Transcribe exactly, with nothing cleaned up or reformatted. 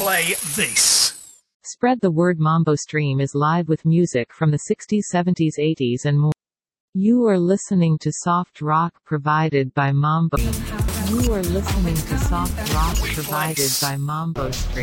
play this. Spread the word. Mambo Stream is live with music from the sixties, seventies, eighties and more. You are listening to soft rock provided by Mambo. You are listening to soft rock provided by Mambo Stream.